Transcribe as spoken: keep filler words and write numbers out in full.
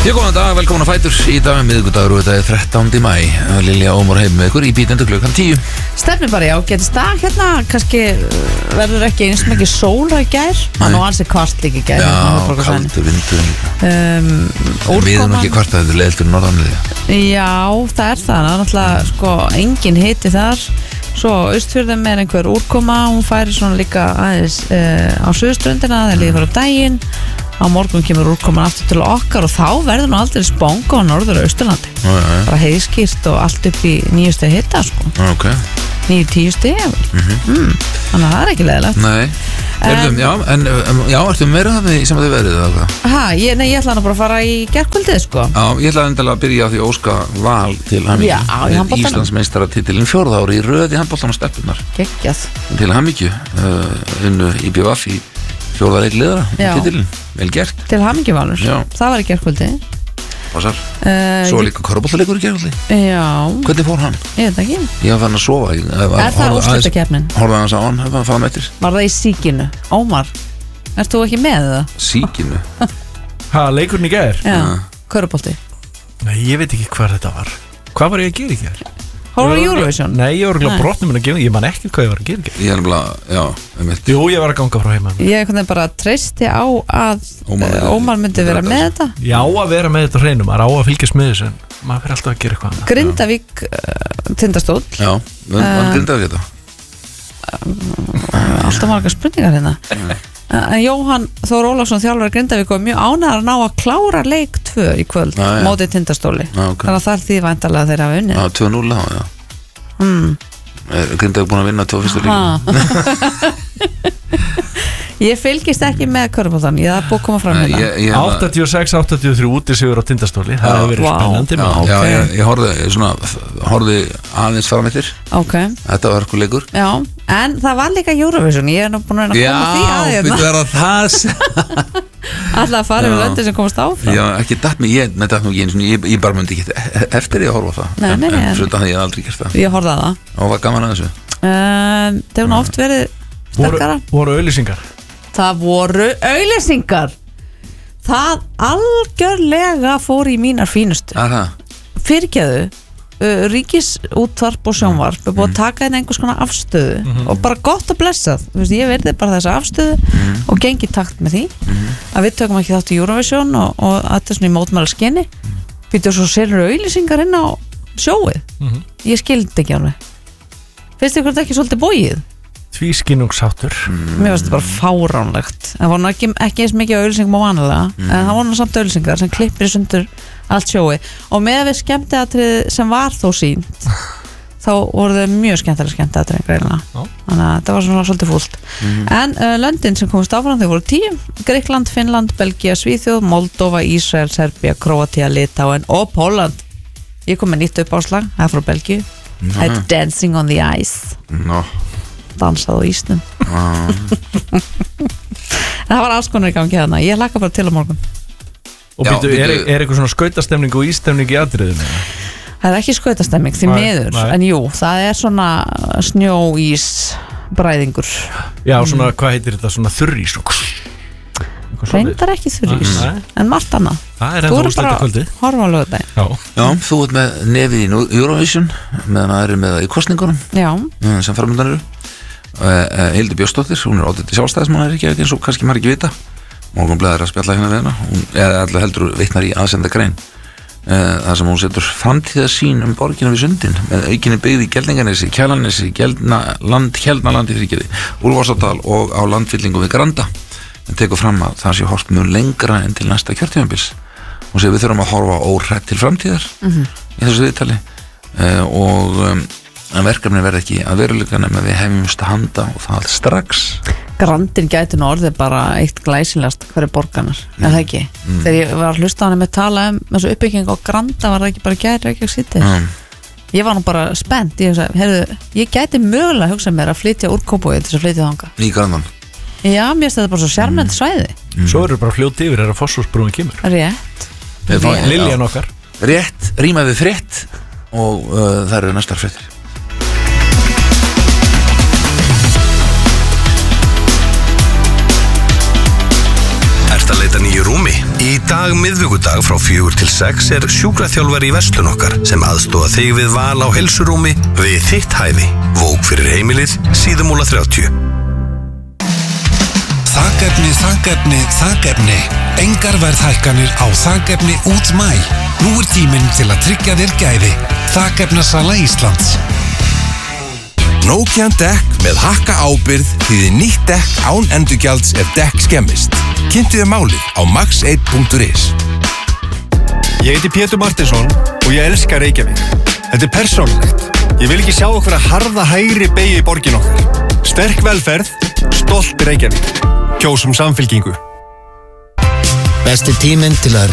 Ég góðan dag, velkomin að Fætur. Í dag er miðvikudagur og þetta er þrettánda maí. Lilja Ómar heim með ykkur í bítandi klukkan tíu. Stefnir bara í ágætis dag hérna, kannski verður ekki eins mikið sóla í gær. Það nú ansi kvart líka í gær. Já, kaldur vindur um, Við erum ekki kvart að þetta er leiðilt fyrir norðanliði. Já, það er það, það er náttúrulega sko, engin hiti þar. Svo austfjörðum er einhver úrkoma, hún færi svona líka aðeins uh, á suðurströndina, það er líka fyrir daginn. Á morgun kemur úrkoman aftur til okkar og þá verður nú aldrei sponga á norður og austurlandi. Já, já. Bara heiðskýrt og allt upp í níu stiga hita sko. Ok. níu til tíu stiga. Mhm. Mm, þannig að það er ekki leiðilegt. Nei. Erðum, já, en um, já, ertu meira það sem þið verið eða hvað? Ha, ég, nei, ég ætla hann bara að fara í gærkvöldið sko. Já, ég ætla endilega að byrja á því óska Val til hamingju. Já, í handboltanum. Íslandsmeistaratitilinn fjórða ári í röð í handboltanum stelpurnar. Geggjað. Til hamingju, uh, unnu í B V F í fjórða leik liðara í titilinn. Vel gert. Til hamingju Valur. Já. Það var í gærkvöldið. Passar. Uh, Svo líka körfuboltaleikur í gærkvöldi. Já. Hvernig fór hann? Ég veit ekki. Ég var fann að sofa. Ég, Er það úrslitakeppnin? Horfði aðeins á hann, hefði hann fara með eftir. Var það í síkinu? Ómar, ert þú ekki með það? Síkinu. Ha, leikurinn í gær? Já, körubolti. Nei, ég veit ekki hvað þetta var. Hvað var ég að gera í gær? Hóru Eurovision? Nei, ég var Nei. ekki brotnum en að gefa, ég man ekkert hvað ég var að gera í gær. Ég er nefnilega, já, um eitt. Jú, ég var að ganga frá heima. Ég einhvern veginn bara treysti á að Ómar myndi- Ómar myndi vera með þetta. Ég á að vera með þetta á hreinu, maður á að fylgjast með þessu en maður fyrir alltaf að gera eitthvað. Grindavík uh, Tindastóll. Já, hann uh, grindaði þetta. Alltaf margar spurningar hérna. En Jóhann Þór Ólafsson þjálfari Grindavík var mjög ánægður að ná að klára leik tvö í kvöld Já, já. mótið Tindastóli. Já, ok. Þannig að það er því væntanlega þeir hafa unnið. Já, tvö núll á, já. Mm. Er Grindavík búin að vinna tvo fyrstu líka? Ha. Ég fylgist ekki með körfuboltan, ég það búið að koma fram hérna. Ég, ég, áttatíu og sex áttatíu og þrjú úti sigur á Tindastóli. Það hefur verið Vá. spennandi. já, maður. já, Ok. ég, ég horfði, svona, horfði aðeins fram eftir. Ok, Þetta var eitthvað leikur. já, en það var líka Eurovision, ég er nú búin að reyna að koma því að Já, hérna. við verðum það. Alltaf að fara Já. við löndin sem komast áfram. Já, ekki datt mig, ég, nei, datt mig ekki eins og ég, ég bara myndi ekki e- eftir ég að horfa á það. Nei, en, nei, nei, en en- fyrir það ég hef aldrei gert það. Ég horfði að það. Og var gaman að þessu. um, Það hefur nú oft verið Voru, sterkara. voru auðlýsingar. Það voru auglýsingar. Það algjörlega fór í mínar fínustu. Það er það. Fyrirgjöðu uh, Ríkisútvarp og sjónvarp er búið að taka inn einhvers konar afstöðu og bara gott að blessa það. Ég verði bara þessa afstöðu og gengi takt með því að við tökum ekki þátt í Eurovision og, og að þetta er svona í mótmæla skinni. Býtur svo selur auglýsingar inn á sjóið. Ég skildi ekki alveg. Finnst ykkur þetta ekki svolítið bóið? Tvískinnungsháttur. Mér finnst þetta bara fáránlegt. Það var nú ekki, ekki eins mikið auðlýsingum á vanalega en það var nú samt auðlýsingar sem klippir í sundur allt sjóið og með við skemmtiatrið sem var þó sínt þá voru þau mjög skemmtilega skemmtiatrið greinilega. Já. Þannig að þetta var svona svolítið fúlt en uh, löndin sem komist áfram þau voru tíu: Grikkland, Finnland, Belgia, Svíþjóð, Moldova, Ísrael, Serbía, Króatía, Litáen og Pólland. Ég kom með nýtt uppáslag, það er frá Belgíu. Það er Dancing on the Ice, Nó. dansað á ísnum. Það var alls konar í gangi þarna. Ég hlakka bara til á morgun. Og Já, býtu, er, býtu- er eitthvað svona skautastemning og ístemning í atriðinu? Það er ekki skautastemming því Nei, miður nei. en jú, það er svona snjóís bræðingur. Já, svona, hvað heitir þetta? Svona þurrís. Reyndar ekki þurrís Nei. en margt annað. Það er Þú ennþá erum bara úrslita kvöldi. að horfa á lögudaginn. Já. Já, þú ert með nefið í Nú- Eurovision meðan það eru með það í kostningunum Já, uh, sem framöndan eru. Uh, uh, Hildur Björnsdóttir, hún er ódætti sjálfstæðismann ekki eins og kannski maður ekki vita. Morgun blæðir að spjalla hérna við hana. Hún er alltaf heldur vitnar í aðsenda grein. Uh, þar sem hún setur framtíðarsýn um borgina við sundin með aukinni byggð í Geldinganesi, Kjalarnesi, Geldnaland, Hjeldnalandi fyrirgeði, Úlfarsárdal og á landfyllingu við Granda. En tekur fram að það sé hort mjög lengra en til næsta kjörtímabils og segir við þurfum að horfa óhrætt til framtíðar í þessu viðtali uh, og um, en verkefni verði ekki að veruleika nema við hefumst að handa og það strax. Grandin gæti nú orðið bara eitt glæsilegast hverju borganar, er það ekki? Þegar ég var að hlusta á hana með tala um þessu uppbygging á Granda var það ekki bara gæri ekki að sýti. Mm. Ég var nú bara spennt, ég, hugsa, heyrðu, ég gæti mögulega að hugsa mér að flytja úr Kópavogi til þess að flytja þangað. Í Grandan. Já, mér finnst þetta bara svo sjarmend svæði. Svo eru bara fljóti yfir þegar Fossvogsbrúin kemur. Rétt. Við fáum- Rétt. Liljan okkar. Rétt, ríma við frétt og uh, það eru næstar fréttir. Ert að leita nýju rúmi? Í dag dag miðvikudag frá fjögur til sex er sjúkraþjálfari í verslun okkar sem aðstoða þig við val á heilsurúmi við þitt hæfi. Vóg fyrir heimilið, Síðumúla þrjátíu. Þakefni, þakefni, þakefni. Engar verðhækkanir á þakefni út mæ. Nú er tíminn til að tryggja þér gæði. Þakefnasala Íslands. Nokian dekk með hakka ábyrgð þýðir nýtt dekk án endurgjalds ef dekk skemmist. Kynntu þér málið á max eitt punktur is. Ég heiti Pétur Martinsson og ég elska Reykjavík. Þetta er persónulegt. Ég vil ekki sjá okkur að harða hægri beygju í borgin okkar. Sterk velferð, stolt Reykjavík. Kjósum Samfylkingu. Besti tíminn til að